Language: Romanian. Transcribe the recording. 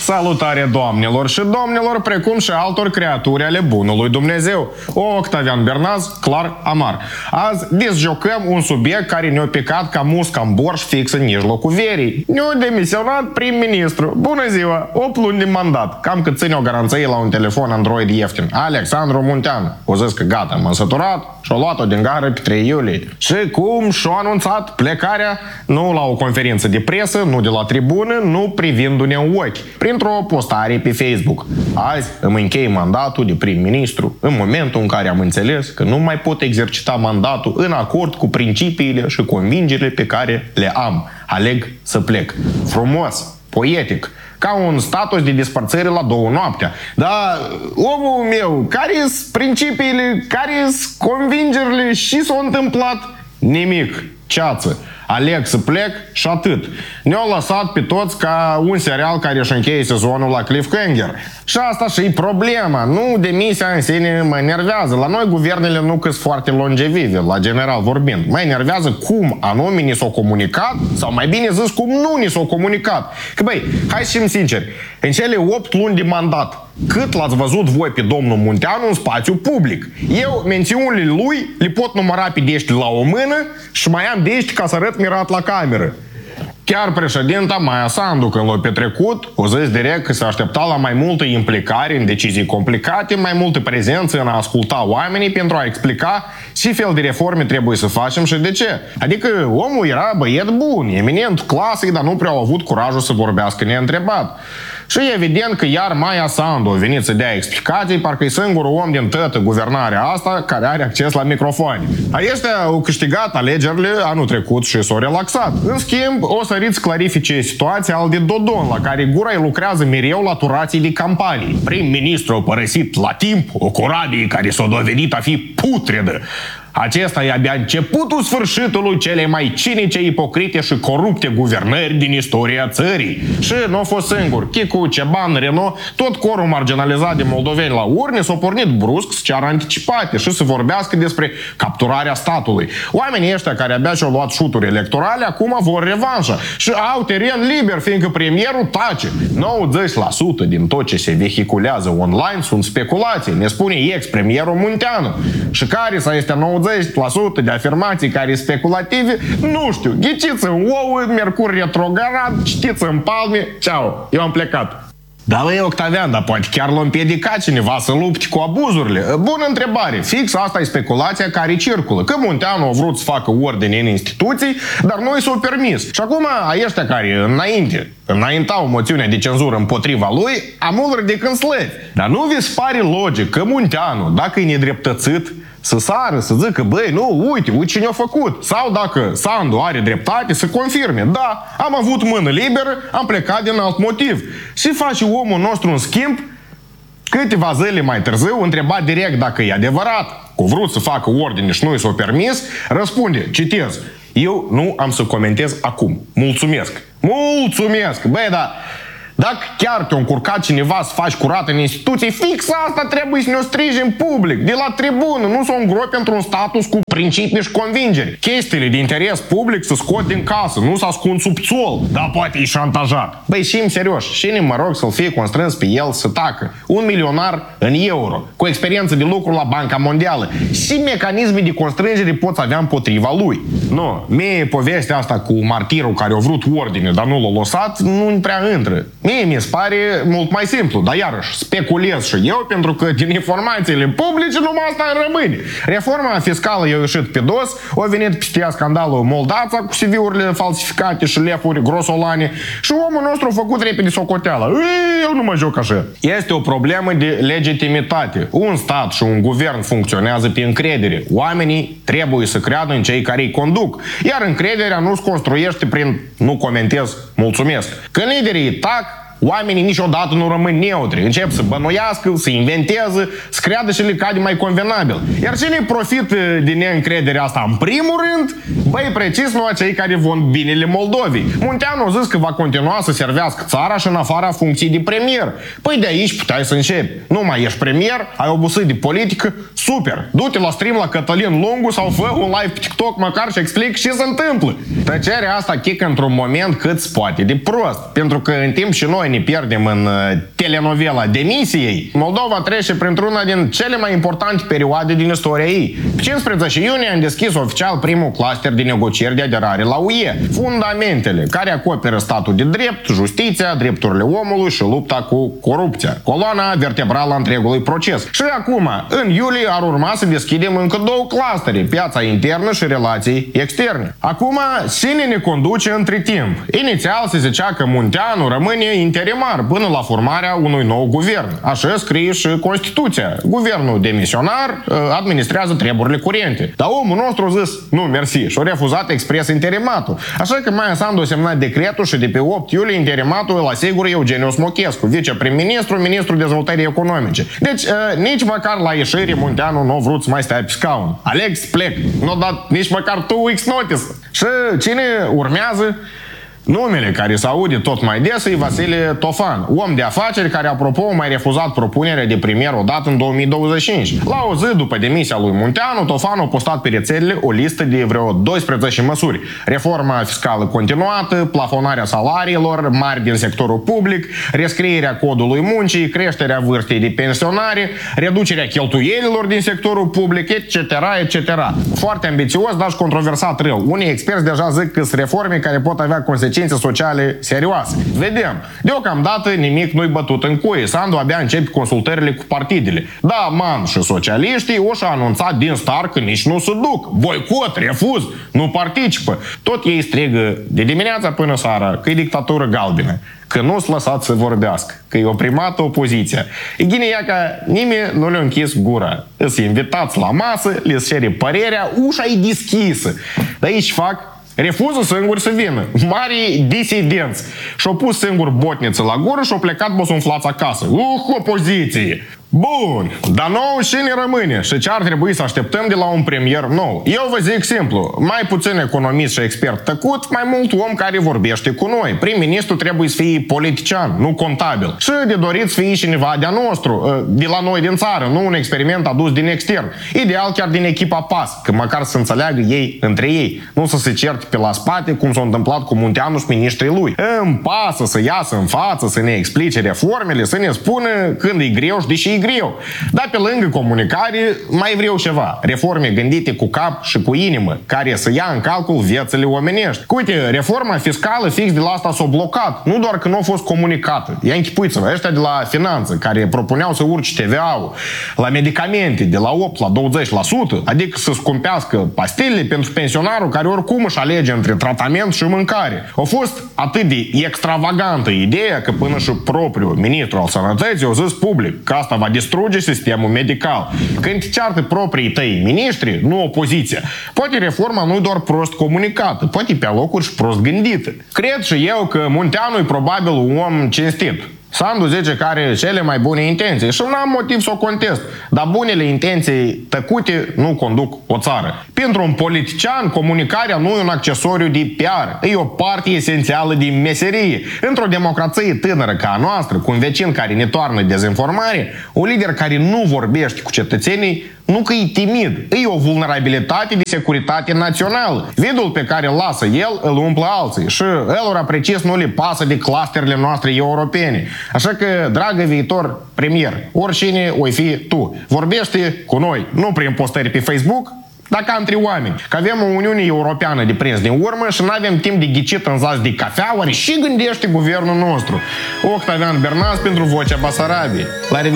Salutare doamnelor și domnilor, precum și altor creaturi ale bunului Dumnezeu. Octavian Bernaz, clar amar. Azi disjocăm un subiect care ne-a picat ca musca în borș fix în mijlocul verii. Ne-a demisionat prim-ministru. Bună ziua! 8 luni de mandat. Cam cât ține o garanție la un telefon Android ieftin. Alexandru Muntean. O zis că gata, m-am săturat și-a luat-o din gară pe 3 iulie. Și cum și-a anunțat plecarea, nu la o conferință de presă, nu de la tribună, nu privindu-ne în ochi, printr-o postare pe Facebook. Azi îmi închei mandatul de prim-ministru în momentul în care am înțeles că nu mai pot exercita mandatul în acord cu principiile și convingerile pe care le am. Aleg să plec. Frumos, poetic, ca un status de despărțire la 2 noaptea. Dar, omul meu, care-s principiile, care-s convingerile și s-a întâmplat? Nimic. Ceață. Aleg să plec și atât. Ne-au lăsat pe toți ca un serial care își încheie sezonul la cliffhanger. Și asta și-i problema. Nu demisia în sine mă enervează. La noi guvernele nu că-s foarte longevive, la general vorbind. Mă enervează cum anume ni s-au comunicat, sau mai bine zis cum nu ni s-au comunicat. Că băi, hai să fim sinceri, în cele 8 luni de mandat, cât l-ați văzut voi pe domnul Munteanu în spațiu public? Eu mențiunile lui le pot număra pe dești la o mână și mai am dești ca să arăt mirat la cameră. Chiar președinta Maia Sandu, când l-a petrecut, o zis direct că se aștepta la mai multă implicare în decizii complicate, mai multă prezență în a asculta oamenii pentru a explica ce fel de reforme trebuie să facem și de ce. Adică omul era băiet bun, eminent clasic, dar nu prea a avut curajul să vorbească neîntrebat. Și evident că iar Maia Sandu a venit să dea explicații, parcă e singurul om din toată guvernarea asta care are acces la microfoane. Aceștia au câștigat alegerile anul trecut și s-au relaxat. În schimb, o să-riți clarifice situația al de Dodon, la care gura îi lucrează mereu la turații de campanii. Prim-ministru a părăsit la timp o corabie care s-a dovedit a fi putredă. Acesta e abia începutul sfârșitului cele mai cinice, ipocrite și corupte guvernări din istoria țării. Și nu a fost singur. Chicu, Ceban, Renault, tot corul marginalizat de moldoveni la urne s-au pornit brusc să ceară anticipate și să vorbească despre capturarea statului. Oamenii ăștia care abia și-au luat șuturi electorale acum vor revanșă și au teren liber, fiindcă premierul tace. 90% din tot ce se vehiculează online sunt speculații, ne spune ex-premierul Munteanu. Și care să este 90% de afirmații care sunt speculative, nu știu, ghiciți în ouă, Mercur retrograd, citiți în palme, ceau, eu am plecat. Da, băi, Octavian, dar poate chiar l-a împiedicat cineva să lupte cu abuzurile? Bună întrebare. Fix asta e speculația care circulă. Că Munteanu a vrut să facă ordine în instituții, dar noi s-au permis. Și acum, ăștia care înaintau moțiunea de cenzură împotriva lui, amul ridicând slăvi. Dar nu vi se pare logic că Munteanu, dacă e nedreptățit, să sară, să zică, băi, nu, uite ce ne-a făcut. Sau dacă Sandu are dreptate, să confirme. Da, am avut mână liberă, am plecat din alt motiv. Și face omul nostru în schimb, câteva zile mai târziu, întreba direct dacă e adevărat, că a vrut să facă ordine și nu i s-a permis, răspunde, citez, eu nu am să comentez acum. Mulțumesc. Mulțumesc. Băi, dar dacă chiar te-a încurcat cineva să faci curat în instituții, fix asta trebuie să ne-o strigi în public, de la tribună, nu să o îngropi într-un status cu principii și convingeri. Chestiile de interes public să scot din casă, nu să ascund sub țol, dar poate e șantajat. Băi, și-mi serios, și mă rog să-l fie constrâns pe el să tacă. Un milionar în euro, cu experiență de lucru la Banca Mondială. Și mecanisme de constrângere poți avea împotriva lui. Nu, mie povestea asta cu martirul care a vrut ordine, dar nu l-a lăsat, nu prea intră. Mie mi se pare mult mai simplu, dar iarăși speculez și eu pentru că din informațiile publice numai asta îmi rămâne. Reforma fiscală i-a ieșit pe dos, a venit peste ea scandalul Moldața cu CV-urile falsificate și lefuri grosolane și omul nostru a făcut repede socoteala. Eu nu mă joc așa. Este o problemă de legitimitate. Un stat și un guvern funcționează pe încredere. Oamenii trebuie să creadă în cei care îi conduc, iar încrederea nu se construiește prin nu comentez, mulțumesc. Când liderii tac, oamenii niciodată nu rămân neutri. Încep să bănuiască, să inventeze, să creadă și le cade mai convenabil. Iar cine profită din neîncrederea asta în primul rând? Băi, precis nu acei care von binele Moldovei. Munteanu a zis că va continua să servească țara și în afara funcției de premier. Păi de aici puteai să începi. Nu mai ești premier, ai obosit de politică, super. Du-te la stream la Cătălin Lungu sau fă un live pe TikTok măcar și explic ce se întâmplă. Tăcerea asta chică într-un moment cât se poate de prost. Pentru că în timp și noi ne pierdem în telenovela demisiei, Moldova trece printr-una din cele mai importante perioade din istoria ei. Pe 15 iunie am deschis oficial primul cluster de negocieri de aderare la UE. Fundamentele care acoperă statul de drept, justiția, drepturile omului și lupta cu corupția. Coloana vertebrală a întregului proces. Și acum, în iulie, ar urma să deschidem încă două clustere, piața internă și relații externe. Acum, cine ne conduce între timp? Inițial se zicea că Munteanu rămâne interimar până la formarea unui nou guvern. Așa scrie și Constituția. Guvernul demisionar administrează treburile curente. Dar omul nostru a zis, nu, mersi, și-a refuzat expres interimatul. Așa că Maia Sandu a semnat decretul și de pe 8 iulie interimatul îl asigură Eugeniu Smochescu, viceprim-ministru, ministrul dezvoltării economice. Deci, nici măcar la ieșire Munteanu nu a vrut să mai stea pe scaun. Alex, plec. Nu a dat nici măcar 2 weeks notice. Și cine urmează? Numele care se aude tot mai des e Vasile Tofan, om de afaceri care, apropo, a mai refuzat propunerea de premier odată în 2025. La o zi după demisia lui Munteanu, Tofan a postat pe rețelele o listă de vreo 12 măsuri. Reforma fiscală continuată, plafonarea salariilor mari din sectorul public, rescrierea codului muncii, creșterea vârstei de pensionare, reducerea cheltuielilor din sectorul public, etc., etc. Foarte ambițios, dar și controversat rău. Unii experți deja zic că sunt reforme care pot avea consecințe sociale serioase. Vedem. Deocamdată nimic nu-i bătut în cuie. Sandu abia începe consultările cu partidele. Da, Man și socialiștii o și-a anunțat din start că nici nu se duc. Boicot, refuz, nu participă. Tot ei strigă de dimineața până seara că e dictatură galbenă, că nu-s lăsat să vorbească, că e oprimată opoziția. E ghineia că nimeni nu le-a închis gura. Îs invitați la masă, le cere părerea, ușa e deschisă. Dar aici fac refuză singur să vină. Mari disidenți. Și-au pus singur botniță la gură și-au plecat bosunflați acasă. Opoziție! Bun, dar nou cine rămâne și ce ar trebui să așteptăm de la un premier nou? Eu vă zic simplu, mai puțin economist și expert tăcut, mai mult om care vorbește cu noi. Prim-ministru trebuie să fie politician, nu contabil. Și de dorit să fie cineva de-a nostru, de la noi din țară, nu un experiment adus din extern. Ideal chiar din echipa PAS, că măcar să înțeleagă ei între ei, nu să se certe pe la spate cum s-a întâmplat cu Munteanu și ministrii lui. Îmi pasă să iasă în față, să ne explice reformele, să ne spună când e greu și deși e greu. Dar pe lângă comunicare mai vreau ceva. Reforme gândite cu cap și cu inimă, care să ia în calcul viețile omenești. Uite, reforma fiscală fix de la asta s-a blocat. Nu doar că nu a fost comunicată. Ia închipuiți-vă, ăștia de la finanță, care propuneau să urce TVA-ul la medicamente de la 8 la 20%, adică să scumpească pastilele pentru pensionarul care oricum își alege între tratament și mâncare. A fost atât de extravagantă ideea că până și propriul ministru al sănătății a zis public că asta va distruge sistemul medical. Când te ceartă proprii tăi miniștri, nu opoziția. Poate reforma nu e doar prost comunicată, poate pe locuri și prost gândită. Cred și eu că Munteanu e probabil un om cinstit. Sandu zice că are cele mai bune intenții și nu am motiv să o contest, dar bunele intenții tăcute nu conduc o țară. Pentru un politician, comunicarea nu e un accesoriu de PR, e o parte esențială din meserie. Într-o democrație tânără ca a noastră, cu un vecin care ne toarnă dezinformare, un lider care nu vorbește cu cetățenii, nu că e timid, e o vulnerabilitate de securitate națională. Vidul pe care îl lasă el, îl umplă alții și elora precis nu le pasă de clusterele noastre europene. Așa că, dragă viitor premier, oricine o fi tu, vorbește cu noi, nu prin postări pe Facebook, dar ca între oameni. Că avem o Uniune Europeană de prins din urmă și nu avem timp de ghicit în zați de cafea, oare și gândește guvernul nostru. Octavian Bernaz pentru Vocea Basarabiei. La